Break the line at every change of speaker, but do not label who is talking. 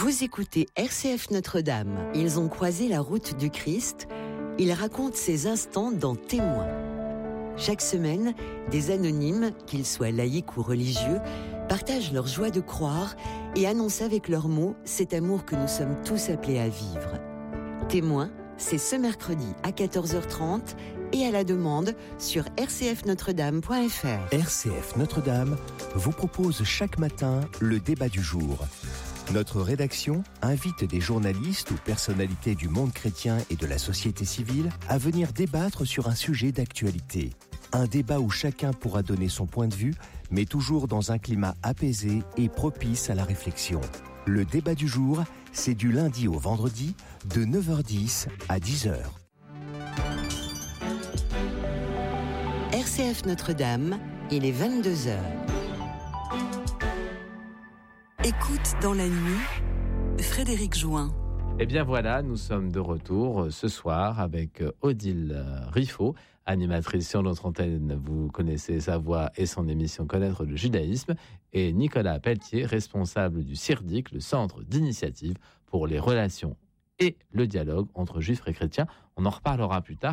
Vous écoutez RCF Notre-Dame. Ils ont croisé la route du Christ. Ils racontent ces instants dans Témoins. Chaque semaine, des anonymes, qu'ils soient laïcs ou religieux, partagent leur joie de croire et annoncent avec leurs mots cet amour que nous sommes tous appelés à vivre. Témoins, c'est ce mercredi à 14h30 et à la demande sur rcfnotredame.fr.
RCF Notre-Dame vous propose chaque matin le débat du jour. Notre rédaction invite des journalistes ou personnalités du monde chrétien et de la société civile à venir débattre sur un sujet d'actualité. Un débat où chacun pourra donner son point de vue, mais toujours dans un climat apaisé et propice à la réflexion. Le débat du jour, c'est du lundi au vendredi, de 9h10 à 10h.
RCF Notre-Dame, il est 22h.
Écoute dans la nuit, Frédéric Join.
Eh bien voilà, nous sommes de retour ce soir avec Odile Riffaut, animatrice sur notre antenne. Vous connaissez sa voix et son émission Connaître le judaïsme. Et Nicolas Pelletier, responsable du CIRDIC, le Centre d'initiative pour les relations et le dialogue entre juifs et chrétiens. On en reparlera plus tard.